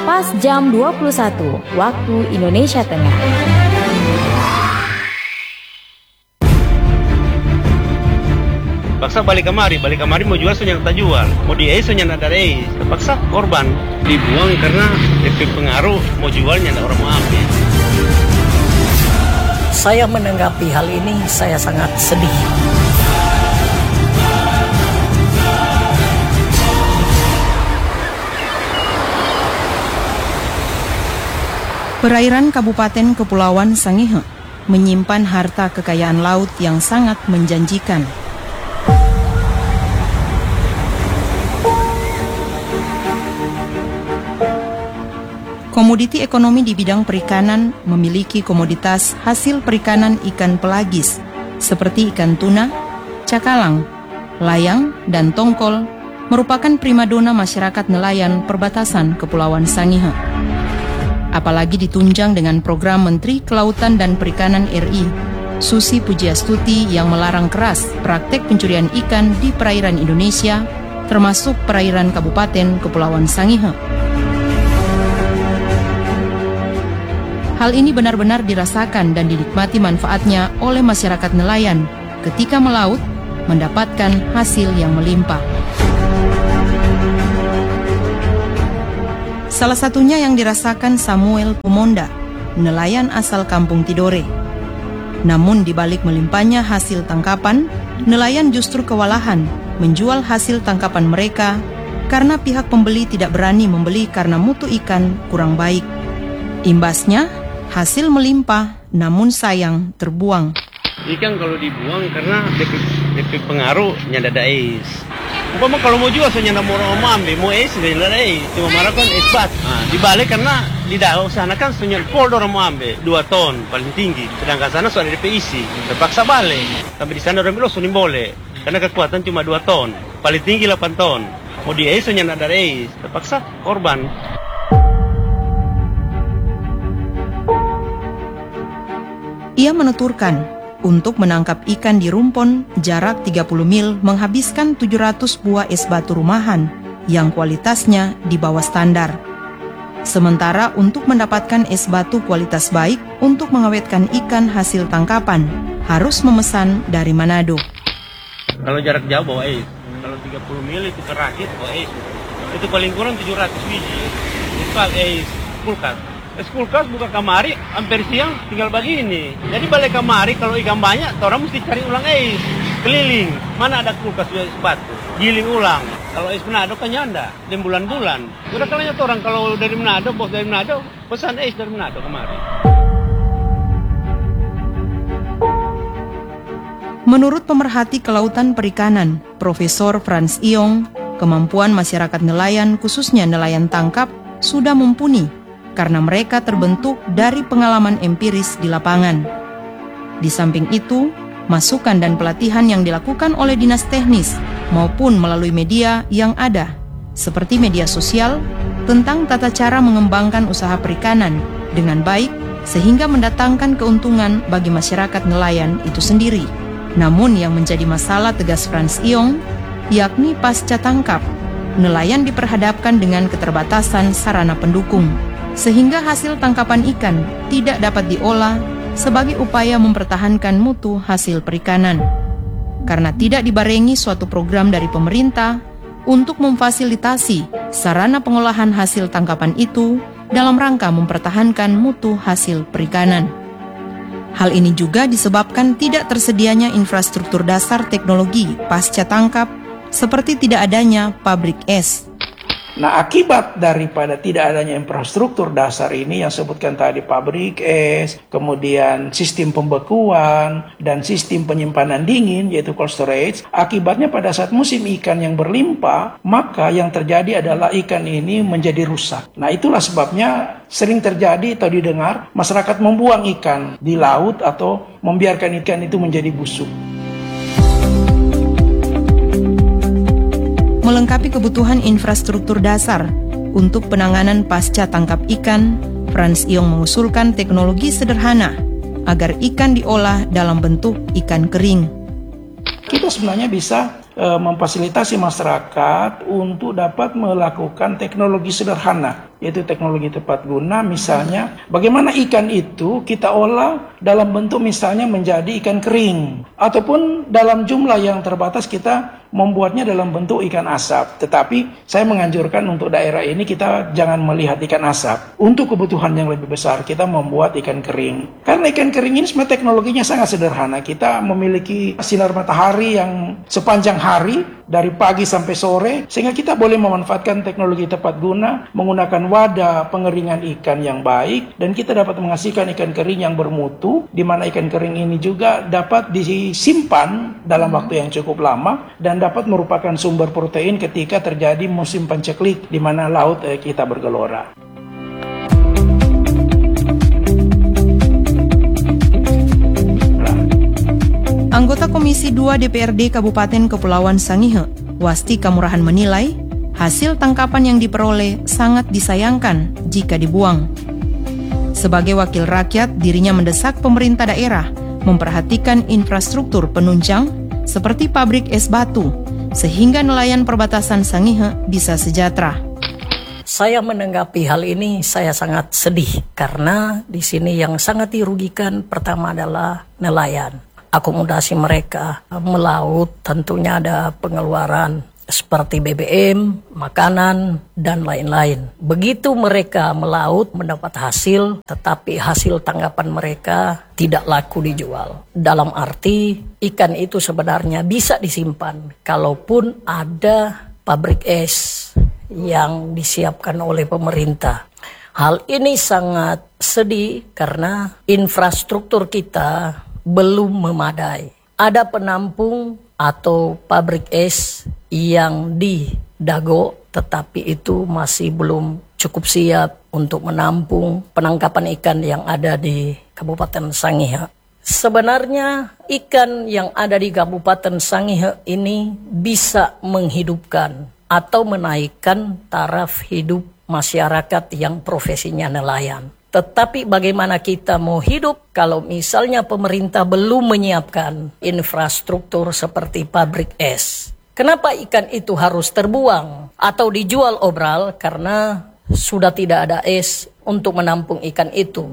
pas jam 21 waktu Indonesia Tengah. Paksa balik kemari mau jual soalnya tak jual, mau diais soalnya ada reis, terpaksa korban dibuang karena efek pengaruh mau jualnya ada orang mau ambil. Saya menanggapi hal ini saya sangat sedih. Perairan Kabupaten Kepulauan Sangihe menyimpan harta kekayaan laut yang sangat menjanjikan. Komoditi ekonomi di bidang perikanan memiliki komoditas hasil perikanan ikan pelagis seperti ikan tuna, cakalang, layang, dan tongkol merupakan primadona masyarakat nelayan perbatasan Kepulauan Sangihe. Apalagi ditunjang dengan program Menteri Kelautan dan Perikanan RI, Susi Pujiastuti yang melarang keras praktek pencurian ikan di perairan Indonesia, termasuk perairan Kabupaten Kepulauan Sangihe. Hal ini benar-benar dirasakan dan dinikmati manfaatnya oleh masyarakat nelayan ketika melaut mendapatkan hasil yang melimpah. Salah satunya yang dirasakan Samuel Pumonda, nelayan asal Kampung Tidore. Namun di balik melimpahnya hasil tangkapan, nelayan justru kewalahan menjual hasil tangkapan mereka karena pihak pembeli tidak berani membeli karena mutu ikan kurang baik. Imbasnya, hasil melimpah namun sayang terbuang. Ikan kalau dibuang karena efek pengaruh nyanda ada es. Umpama kalau mau jual soalnya mau orang ambil, mau es nyanda ada es. Cuma marah kan es bat. Dibalik karena di daerah sana kan soalnya pol orang mau ambil 2 ton paling tinggi. Sedangkan sana soalnya DP isi, terpaksa balik. Tapi di sana orang bilang sudah boleh karena kekuatan cuma 2 ton, paling tinggi 8 ton. Mau di es soalnya ada es, terpaksa korban. Ia menuturkan, untuk menangkap ikan di rumpon jarak 30 mil menghabiskan 700 buah es batu rumahan yang kualitasnya di bawah standar. Sementara untuk mendapatkan es batu kualitas baik untuk mengawetkan ikan hasil tangkapan, harus memesan dari Manado. Kalau jarak jauh bawa es, kalau 30 mil itu kerakit bawa es. Itu paling kurang 700 biji. Itu es kulkas. Es kulkas buka kamari, hampir siang tinggal begini. Jadi balik kamari kalau ikan banyak, orang mesti cari ulang es. Keliling, mana ada kulkas es batu. Giling ulang. Kalau es Manado kan nyanda, dan bulan-bulan. Udah kalanya orang kalau dari Manado, bos dari Manado, pesan es dari Manado kemari. Menurut pemerhati kelautan perikanan, Profesor Frans Iong, kemampuan masyarakat nelayan khususnya nelayan tangkap sudah mumpuni karena mereka terbentuk dari pengalaman empiris di lapangan. Di samping itu, masukan dan pelatihan yang dilakukan oleh dinas teknis maupun melalui media yang ada, seperti media sosial, tentang tata cara mengembangkan usaha perikanan dengan baik sehingga mendatangkan keuntungan bagi masyarakat nelayan itu sendiri. Namun yang menjadi masalah, tegas Frans Iong, yakni pasca tangkap, nelayan diperhadapkan dengan keterbatasan sarana pendukung, sehingga hasil tangkapan ikan tidak dapat diolah sebagai upaya mempertahankan mutu hasil perikanan. Karena tidak dibarengi suatu program dari pemerintah untuk memfasilitasi sarana pengolahan hasil tangkapan itu dalam rangka mempertahankan mutu hasil perikanan. Hal ini juga disebabkan tidak tersedianya infrastruktur dasar teknologi pasca tangkap seperti tidak adanya pabrik es. Nah, akibat daripada tidak adanya infrastruktur dasar ini yang sebutkan tadi, pabrik es, kemudian sistem pembekuan dan sistem penyimpanan dingin yaitu cold storage, akibatnya pada saat musim ikan yang berlimpah, maka yang terjadi adalah ikan ini menjadi rusak. Nah, itulah sebabnya sering terjadi atau didengar masyarakat membuang ikan di laut atau membiarkan ikan itu menjadi busuk. Melengkapi kebutuhan infrastruktur dasar untuk penanganan pasca tangkap ikan, Frans Iong mengusulkan teknologi sederhana agar ikan diolah dalam bentuk ikan kering. Kita sebenarnya bisa memfasilitasi masyarakat untuk dapat melakukan teknologi sederhana. yaitu teknologi tepat guna. Misalnya, bagaimana ikan itu kita olah dalam bentuk misalnya menjadi ikan kering, ataupun dalam jumlah yang terbatas kita membuatnya dalam bentuk ikan asap. Tetapi saya menganjurkan untuk daerah ini kita jangan melihat ikan asap. Untuk kebutuhan yang lebih besar kita membuat ikan kering. Karena ikan kering ini sebenarnya teknologinya sangat sederhana. Kita memiliki sinar matahari yang sepanjang hari dari pagi sampai sore, sehingga kita boleh memanfaatkan teknologi tepat guna menggunakan wadah pengeringan ikan yang baik, dan kita dapat menghasilkan ikan kering yang bermutu, di mana ikan kering ini juga dapat disimpan dalam waktu yang cukup lama dan dapat merupakan sumber protein ketika terjadi musim panceklik di mana laut kita bergelora. Anggota Komisi 2 DPRD Kabupaten Kepulauan Sangihe, Wasti Kamurahan menilai hasil tangkapan yang diperoleh sangat disayangkan jika dibuang. Sebagai wakil rakyat, dirinya mendesak pemerintah daerah memperhatikan infrastruktur penunjang seperti pabrik es batu, sehingga nelayan perbatasan Sangihe bisa sejahtera. Saya menanggapi hal ini, saya sangat sedih karena di sini yang sangat dirugikan pertama adalah nelayan. Akomodasi mereka melaut tentunya ada pengeluaran seperti BBM, makanan, dan lain-lain. Begitu mereka melaut mendapat hasil, tetapi hasil tangkapan mereka tidak laku dijual. Dalam arti ikan itu sebenarnya bisa disimpan kalaupun ada pabrik es yang disiapkan oleh pemerintah. Hal ini sangat sedih karena infrastruktur kita belum memadai. Ada penampung atau pabrik es yang di Dago, tetapi itu masih belum cukup siap untuk menampung penangkapan ikan yang ada di Kabupaten Sangihe. Sebenarnya ikan yang ada di Kabupaten Sangihe ini bisa menghidupkan atau menaikkan taraf hidup masyarakat yang profesinya nelayan. Tetapi bagaimana kita mau hidup kalau misalnya pemerintah belum menyiapkan infrastruktur seperti pabrik es? Kenapa ikan itu harus terbuang atau dijual obral? Karena sudah tidak ada es untuk menampung ikan itu.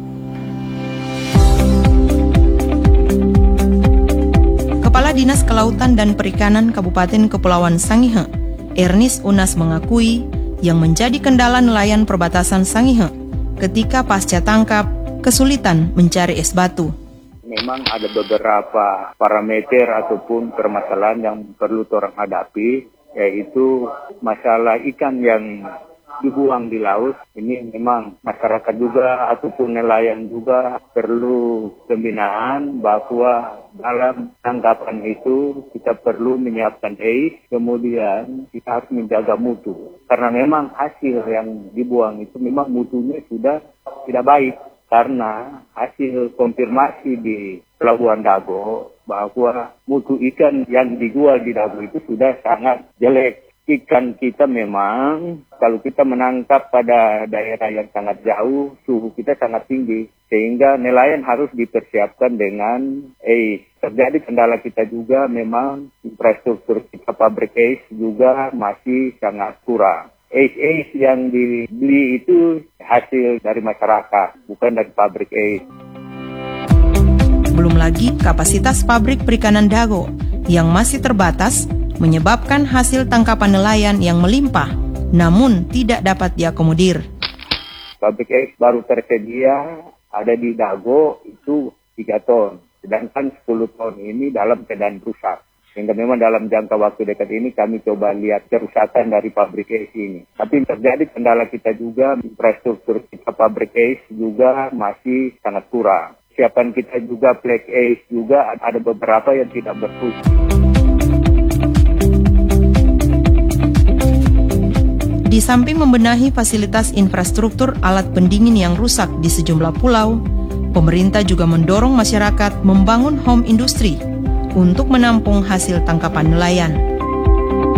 Kepala Dinas Kelautan dan Perikanan Kabupaten Kepulauan Sangihe, Ernest Unas mengakui yang menjadi kendala nelayan perbatasan Sangihe ketika pasca tangkap kesulitan mencari es batu. Memang ada beberapa parameter ataupun permasalahan yang perlu orang hadapi, yaitu masalah ikan yang dibuang di laut. Ini memang masyarakat juga ataupun nelayan juga perlu pembinaan bahwa dalam tangkapan itu kita perlu menyiapkan es, kemudian kita harus menjaga mutu. Karena memang hasil yang dibuang itu memang mutunya sudah tidak baik. Karena hasil konfirmasi di Pelabuhan Dago bahwa mutu ikan yang dijual di Dago itu sudah sangat jelek. Ikan kita memang kalau kita menangkap pada daerah yang sangat jauh, suhu kita sangat tinggi. Sehingga nelayan harus dipersiapkan dengan es. Terjadi kendala kita juga memang infrastruktur kita pabrik es juga masih sangat kurang. Es yang dibeli itu hasil dari masyarakat, bukan dari pabrik es. Belum lagi kapasitas pabrik perikanan Dago yang masih terbatas menyebabkan hasil tangkapan nelayan yang melimpah, namun tidak dapat diakomodir. Pabrik es baru tersedia ada di Dago itu 3 ton, sedangkan 10 ton ini dalam keadaan rusak. Sehingga memang dalam jangka waktu dekat ini kami coba lihat kerusakan dari pabrik es ini. Tapi terjadi kendala kita juga, infrastruktur kita pabrik es juga masih sangat kurang. Siapan kita juga flake es juga ada beberapa yang tidak berfungsi. Di samping membenahi fasilitas infrastruktur alat pendingin yang rusak di sejumlah pulau, pemerintah juga mendorong masyarakat membangun home industri untuk menampung hasil tangkapan nelayan.